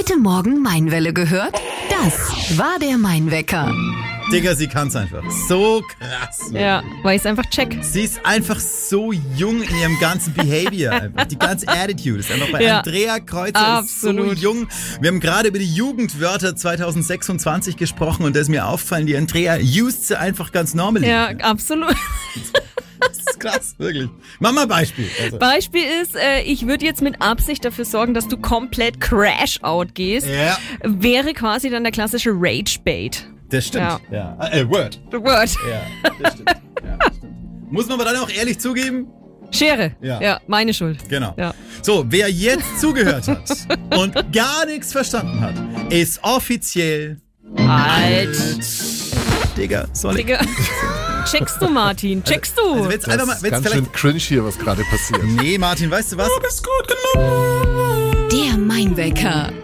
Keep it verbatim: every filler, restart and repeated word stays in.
Heute Morgen Mainwelle gehört? Das war der Mainwecker. Digga, sie kann's einfach. So krass. Ja, weil ich es einfach check. Sie ist einfach so jung in ihrem ganzen Behavior. Einfach. Die ganze Attitude ist einfach bei Ja. Andrea Kreuzer ist so Absolut. jung. Wir haben gerade über die Jugendwörter zwanzig sechsundzwanzig gesprochen und da ist mir aufgefallen, die Andrea used sie einfach ganz normal. Ja, absolut. Das ist krass, wirklich. Mach mal ein Beispiel. Also. Beispiel ist, äh, ich würde jetzt mit Absicht dafür sorgen, dass du komplett Crash-Out gehst. Ja, Wäre quasi dann der klassische Rage-Bait. das stimmt. Ja. Ja. Ah, Äh, Word. The Word. Ja, das stimmt. Ja, das stimmt. Muss man aber dann auch ehrlich zugeben, Schere. Ja. Ja, meine Schuld. genau. Ja. So, wer jetzt zugehört hat und gar nichts verstanden hat, ist offiziell Halt. Digga, soll ich? Digga. Checkst du, Martin? Checkst du? Also wenn's Das einfach mal, ist wenn's ganz vielleicht schön cringe hier, was gerade passiert. Nee, Martin, weißt du was? Der Mainwecker.